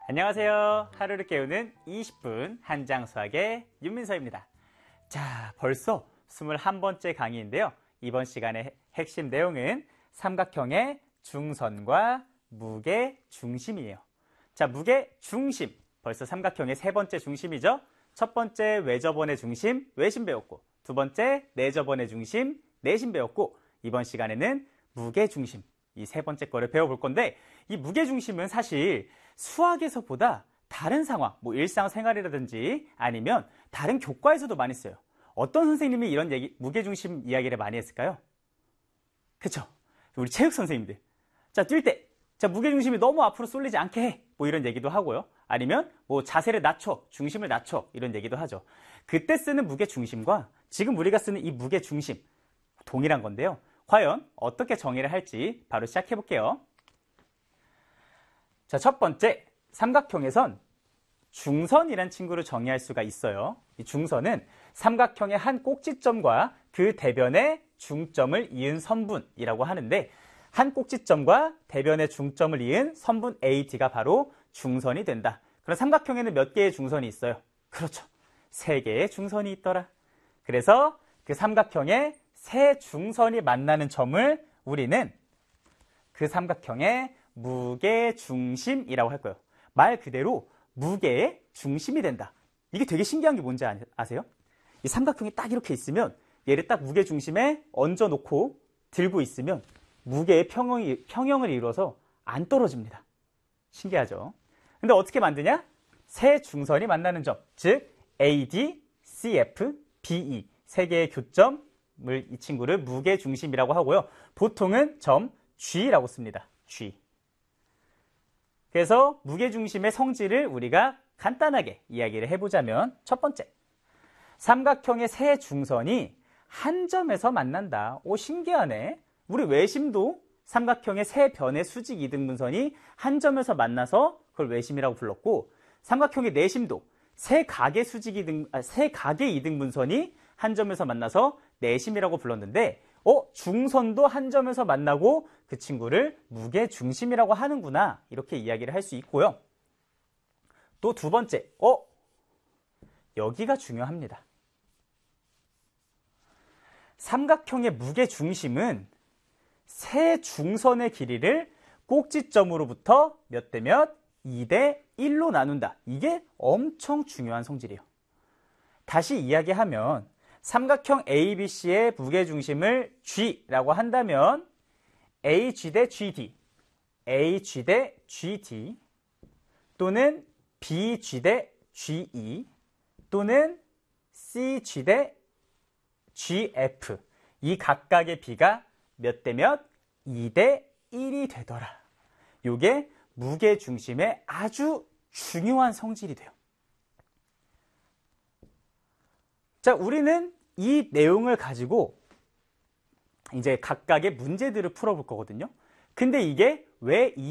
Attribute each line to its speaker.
Speaker 1: 안녕하세요. 하루를 깨우는 20분 한장수학의 윤민서입니다. 자, 벌써 21번째 강의인데요. 이번 시간의 핵심 내용은 삼각형의 중선과 무게 중심이에요. 자, 무게 중심. 벌써 삼각형의 세 번째 중심이죠. 첫 번째 외접원의 중심, 외심 배웠고, 두 번째 내접원의 중심, 내심 배웠고, 이번 시간에는 무게 중심. 이 세 번째 거를 배워볼 건데, 이 무게 중심은 사실 수학에서보다 다른 상황, 뭐 일상생활이라든지 아니면 다른 교과에서도 많이 써요. 어떤 선생님이 이런 무게 중심 이야기를 많이 했을까요? 그쵸? 우리 체육 선생님들. 자, 뛸 때, 자, 무게 중심이 너무 앞으로 쏠리지 않게 해. 뭐 이런 얘기도 하고요. 아니면 뭐 자세를 낮춰, 중심을 낮춰. 이런 얘기도 하죠. 그때 쓰는 무게 중심과 지금 우리가 쓰는 이 무게 중심, 동일한 건데요. 과연 어떻게 정의를 할지 바로 시작해 볼게요. 자, 첫 번째, 삼각형에선 중선이란 친구를 정의할 수가 있어요. 이 중선은 삼각형의 한 꼭지점과 그 대변의 중점을 이은 선분이라고 하는데, 한 꼭지점과 대변의 중점을 이은 선분 AD가 바로 중선이 된다. 그럼 삼각형에는 몇 개의 중선이 있어요? 그렇죠. 3개의 중선이 있더라. 그래서 그 삼각형의 세 중선이 만나는 점을 우리는 그 삼각형의 무게 중심이라고 할 거예요. 말 그대로 무게의 중심이 된다. 이게 되게 신기한 게 뭔지 아세요? 이 삼각형이 딱 이렇게 있으면 얘를 딱 무게 중심에 얹어놓고 들고 있으면 무게의 평형을 이루어서 안 떨어집니다. 신기하죠? 근데 어떻게 만드냐? 세 중선이 만나는 점, 즉 AD, CF, BE 세 개의 교점을 이 친구를 무게 중심이라고 하고요. 보통은 점 G라고 씁니다. G. 그래서 무게 중심의 성질을 우리가 간단하게 이야기를 해보자면, 첫 번째, 삼각형의 세 중선이 한 점에서 만난다. 오, 신기하네. 우리 외심도 삼각형의 세 변의 수직 이등분선이 한 점에서 만나서 그걸 외심이라고 불렀고, 삼각형의 내심도 세 각의 이등분선이 한 점에서 만나서 내심이라고 불렀는데, 중선도 한 점에서 만나고 그 친구를 무게 중심이라고 하는구나. 이렇게 이야기를 할 수 있고요. 또 두 번째, 여기가 중요합니다. 삼각형의 무게 중심은 세 중선의 길이를 꼭지점으로부터 몇 대 몇? 2대 1로 나눈다. 이게 엄청 중요한 성질이에요. 다시 이야기하면 삼각형 ABC의 무게중심을 G라고 한다면 AG 대 GD, AG 대 GD 또는 BG 대 GE 또는 CG 대 GF, 이 각각의 B가 몇 대 몇? 2대 1이 되더라. 이게 무게중심의 아주 중요한 성질이 돼요. 자, 우리는 이 내용을 가지고 이제 각각의 문제들을 풀어볼 거거든요. 근데 이게 왜